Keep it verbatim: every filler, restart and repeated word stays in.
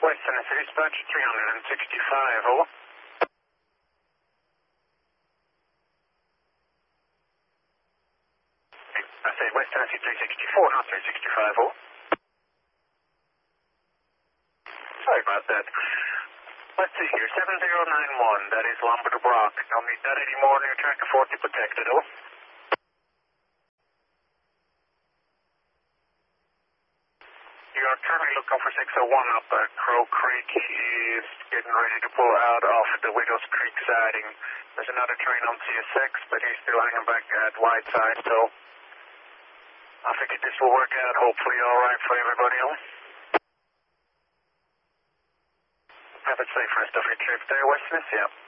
West Tennessee Dispatch three sixty-five, over. I said West Tennessee three sixty-four, not three sixty-five, over. Sorry about that. Let's see here, seven zero nine one, that is Lambert Brock. Don't need that anymore, new tracker forty protected, over. You are currently looking for six oh one up at Crow Creek. He is getting ready to pull out of the Widows Creek siding. There's another train on C S X, but he's still hanging back at Whiteside, so I figured this will work out hopefully alright for everybody else. Have a safe rest of your trip there, West Tennessee.